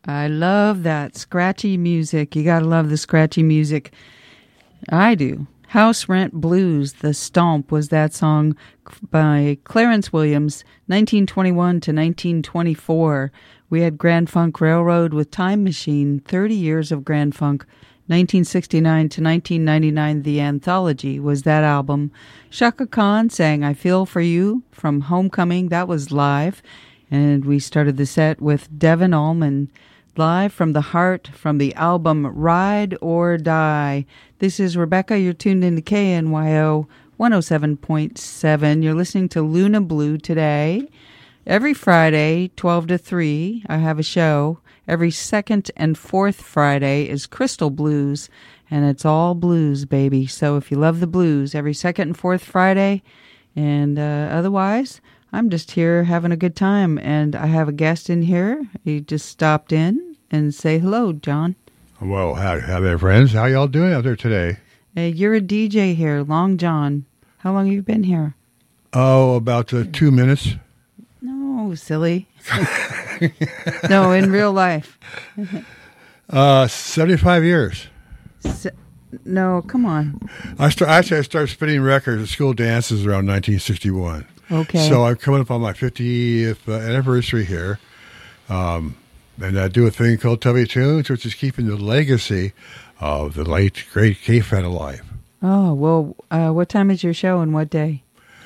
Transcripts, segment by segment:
I love that scratchy music. You gotta love the scratchy music. I do. House Rent Blues, The Stomp was that song by Clarence Williams, 1921 to 1924. We had Grand Funk Railroad with Time Machine, 30 years of Grand Funk, 1969 to 1999. The Anthology was that album. Chaka Khan sang I Feel For You from Homecoming. That was live. And we started the set with Devin Allman, live from the heart from the album Ride or Die. This is Rebecca. You're tuned into KNYO 107.7. You're listening to Luna Blue today. Every Friday, 12 to 3, I have a show. Every second and fourth Friday is Crystal Blues, and it's all blues, baby. So if you love the blues, every second and fourth Friday, and otherwise, I'm just here having a good time, and I have a guest in here. He just stopped in and say hello, John. Well, how there, friends? How y'all doing out there today? Hey, you're a DJ here, Long John. How long have you been here? Oh, about 2 minutes. No, silly. No, in real life. 75 years. No, come on. I started spinning records at school dances around 1961. Okay. So I'm coming up on my 50th anniversary here. And I do a thing called Tubby Tunes, which is keeping the legacy of the late, great K-Fed alive. Oh, well, what time is your show and what day?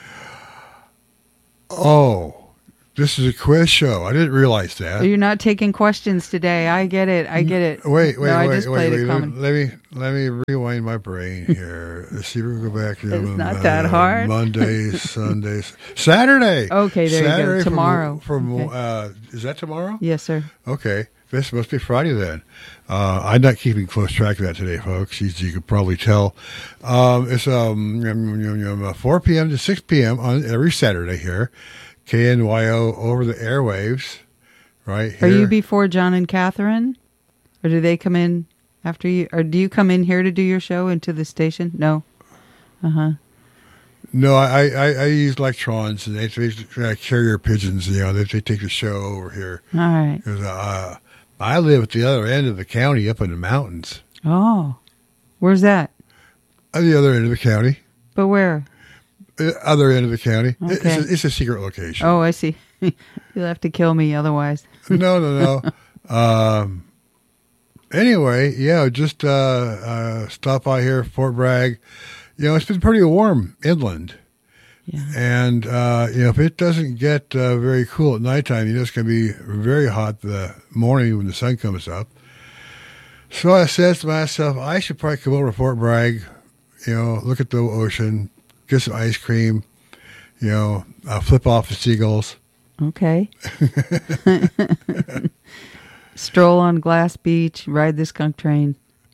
Oh, this is a quiz show. I didn't realize that. You're not taking questions today. I get it. Wait. Let me rewind my brain here. Let's see if we can go back. It's not that hard. Mondays, Sundays, Saturday. Okay, there Saturday you go. Tomorrow. Okay. Is that tomorrow? Yes, sir. Okay. This must be Friday then. I'm not keeping close track of that today, folks. As you could probably tell. It's 4 p.m. to 6 p.m. on every Saturday here. KNYO over the airwaves, right here. Are you before John and Catherine? Or do they come in after you? Or do you come in here to do your show into the station? No. Uh-huh. No, I use electrons, and they carrier pigeons, they take the show over here. All right. 'Cause, I live at the other end of the county up in the mountains. Oh. Where's that? At the other end of the county. But where? Other end of the county. Okay. It's a secret location. Oh, I see. You'll have to kill me otherwise. No. Anyway, yeah, just stop by here, Fort Bragg. It's been pretty warm inland. Yeah. And, if it doesn't get very cool at nighttime, it's going to be very hot the morning when the sun comes up. So I said to myself, I should probably come over to Fort Bragg, look at the ocean, get some ice cream, flip off the seagulls. Okay. Stroll on Glass Beach, ride the skunk train.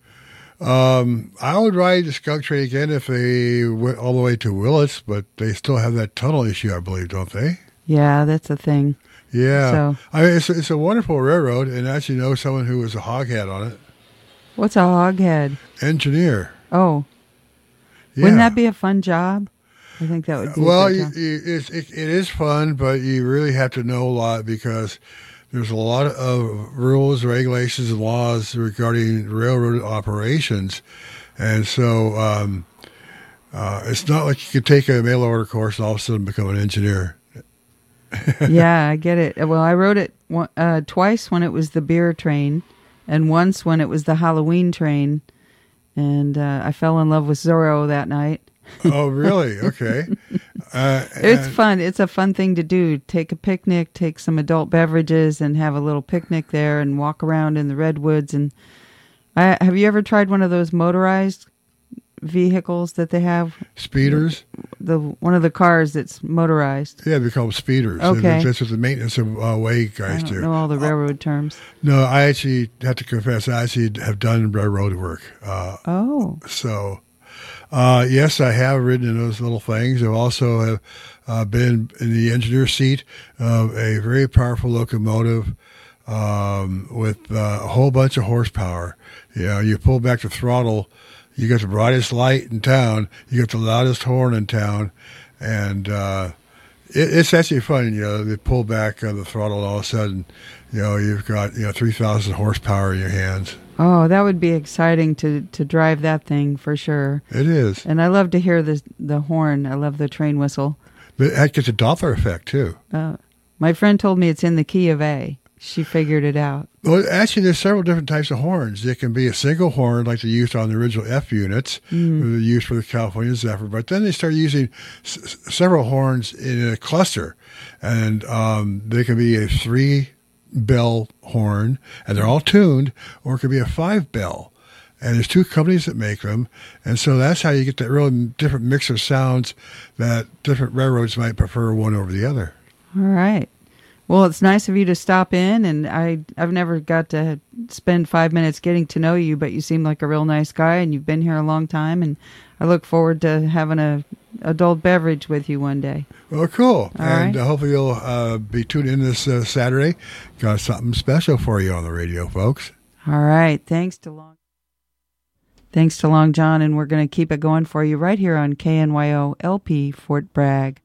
I would ride the skunk train again if they went all the way to Willits, but they still have that tunnel issue, I believe, don't they? Yeah, that's a thing. Yeah. So, I mean, it's a wonderful railroad, and I actually know someone who was a hoghead on it. What's a hoghead? Engineer. Oh. Yeah. Wouldn't that be a fun job? I think that would be well, a good job. it is fun, but you really have to know a lot because there's a lot of rules, regulations, and laws regarding railroad operations. And so it's not like you could take a mail order course and all of a sudden become an engineer. Yeah, I get it. Well, I wrote it twice when it was the beer train and once when it was the Halloween train. And I fell in love with Zorro that night. Oh, really? Okay. It's fun. It's a fun thing to do. Take a picnic, take some adult beverages, and have a little picnic there and walk around in the redwoods. And have you ever tried one of those motorized vehicles that they have? Speeders? One of the cars that's motorized. Yeah, they're called speeders. Okay. That's what the maintenance of way guys do. I don't know all the railroad terms. No, I actually have to confess, I actually have done railroad work. So, yes, I have ridden in those little things. I've also been in the engineer seat of a very powerful locomotive with a whole bunch of horsepower. You pull back the throttle, you got the brightest light in town, you got the loudest horn in town, and It's actually fun. They pull back on the throttle, and all of a sudden, you've got 3,000 horsepower in your hands. Oh, that would be exciting to drive that thing for sure. It is. And I love to hear the horn. I love the train whistle. But it gets a Doppler effect, too. My friend told me it's in the key of A. She figured it out. Well, actually, there's several different types of horns. It can be a single horn, like they used on the original F units, or they used for the California Zephyr. But then they started using several horns in a cluster. And they can be a 3-bell horn, and they're all tuned, or it could be a 5-bell. And there's 2 companies that make them. And so that's how you get that real different mix of sounds that different railroads might prefer one over the other. All right. Well, it's nice of you to stop in, and I've never got to spend 5 minutes getting to know you, but you seem like a real nice guy, and you've been here a long time, and I look forward to having a adult beverage with you one day. Well, cool. All and right. Hopefully you'll be tuned in this Saturday. Got something special for you on the radio, folks. All right. Thanks to Long John, and we're going to keep it going for you right here on KNYO LP Fort Bragg.